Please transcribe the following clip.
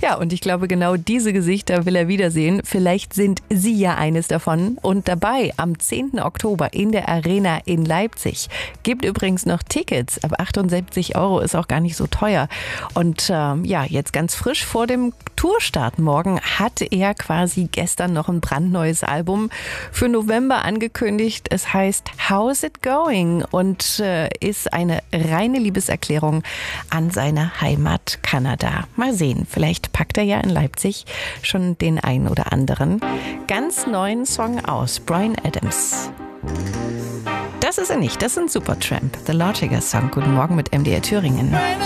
Ja, und ich glaube, genau diese Gesichter will er wiedersehen. Vielleicht sind Sie ja eines davon. Und dabei am 10. Oktober in der Arena in Leipzig. Gibt übrigens noch Tickets. Ab 78 € ist auch gar nicht so teuer. Und jetzt ganz frisch vor dem Tourstart morgen hat er quasi gestern noch ein brandneues Album für November angekündigt. Es heißt How's It Going und ist eine reine Liebeserklärung an seine Heimat Kanada. Mal sehen, vielleicht packt er ja in Leipzig schon den einen oder anderen ganz neuen Song aus. Bryan Adams. Das ist er nicht, das ist ein Supertramp. The Lautiger Song. Guten Morgen mit MDR Thüringen.